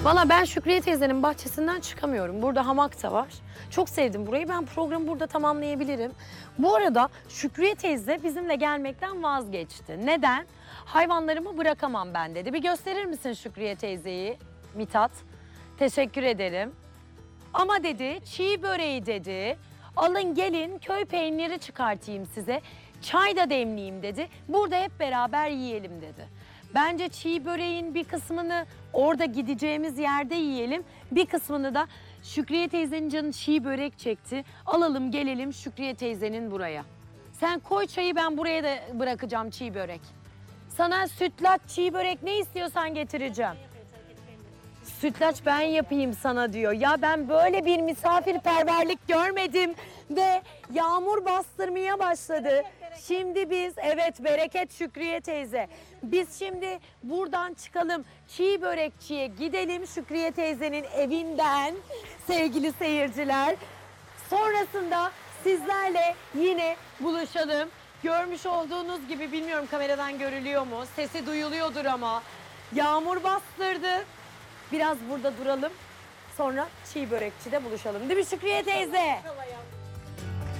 Valla ben Şükriye teyzenin bahçesinden çıkamıyorum. Burada hamak da var. Çok sevdim burayı. Ben programı burada tamamlayabilirim. Bu arada Şükriye teyze bizimle gelmekten vazgeçti. Neden? Hayvanlarımı bırakamam ben dedi. Bir gösterir misin Şükriye teyzeyi Mithat? Teşekkür ederim. Ama dedi çiğ böreği dedi. Alın gelin köy peyniri çıkartayım size. Çay da demleyeyim dedi. Burada hep beraber yiyelim dedi. Bence çiğ böreğin bir kısmını orada gideceğimiz yerde yiyelim. Bir kısmını da Şükriye teyzenin canı çiğ börek çekti. Alalım gelelim Şükriye teyzenin buraya. Sen koy çayı, ben buraya da bırakacağım çiğ börek. Sana sütlaç, çiğ börek ne istiyorsan getireceğim. Sütlaç ben yapayım sana diyor. Ya ben böyle bir misafirperverlik görmedim ve yağmur bastırmaya başladı. Şimdi biz, evet bereket Şükriye teyze. Biz şimdi buradan çıkalım, çiğ börekçiye gidelim Şükriye teyzenin evinden sevgili seyirciler. Sonrasında sizlerle yine buluşalım. Görmüş olduğunuz gibi, bilmiyorum kameradan görülüyor mu? Sesi duyuluyordur ama yağmur bastırdı. Biraz burada duralım. Sonra çiğ börekçide buluşalım. Değil mi Şükriye teyze?